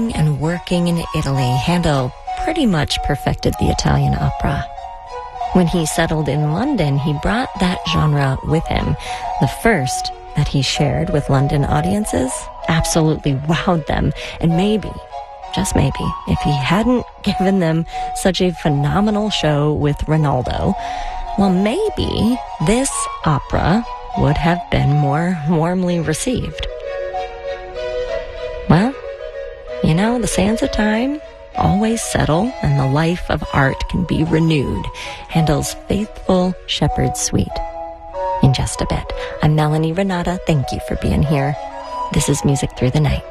and working in Italy, Handel pretty much perfected the Italian opera. When he settled in London, he brought that genre with him. The first that he shared with London audiences absolutely wowed them, and maybe, just maybe, if he hadn't given them such a phenomenal show with Rinaldo, well, maybe this opera would have been more warmly received. Well, you know, the sands of time always settle, and the life of art can be renewed. Handel's Faithful Shepherd's Suite. In just a bit. I'm Melanie Renata. Thank you for being here. This is Music Through the Night.